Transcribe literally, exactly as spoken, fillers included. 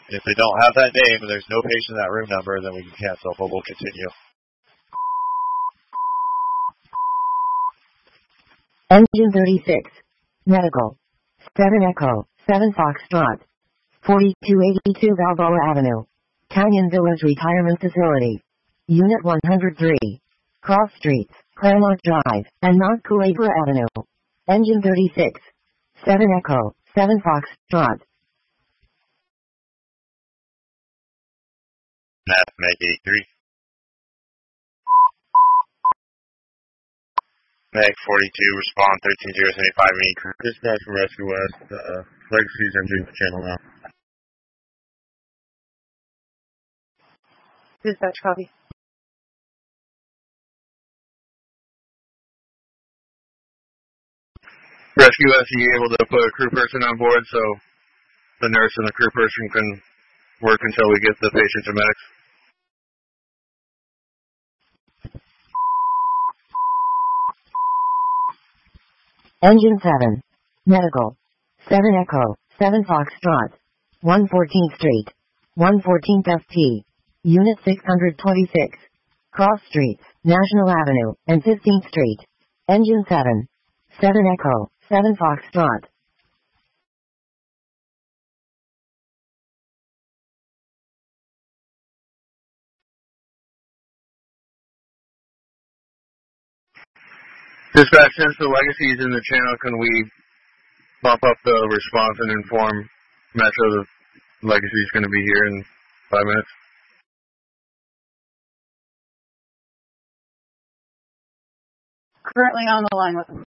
If they don't have that name and there's no patient in that room number, then we can cancel, but we'll continue. Engine thirty-six. Medical. seven Echo, seven Foxtrot. forty-two eighty-two Balboa Avenue. Canyon Villas Retirement Facility. Unit one hundred three. Cross Streets, Claremont Drive, and Mount Culebra Avenue. Engine thirty-six. seven Echo, seven Foxtrot. Matt, Meg eighty-three. Meg forty-two, respond thirteen zero seventy-five, main crew. Dispatch from Rescue West, uh, Legacy's entering the channel now. Dispatch, copy. Rescue West, are you able to put a crew person on board so the nurse and the crew person can work until we get the patient to medics? Engine seven. Medical. seven Echo, seven Foxtrot. one fourteenth Street. one fourteenth F T. Unit six hundred twenty-six. Cross Streets, National Avenue, and fifteenth Street. Engine seven. seven Echo, seven Foxtrot. Dispatch, since the Legacy is in the channel, can we bump up the response and inform Metro that Legacy is going to be here in five minutes? Currently on the line with them.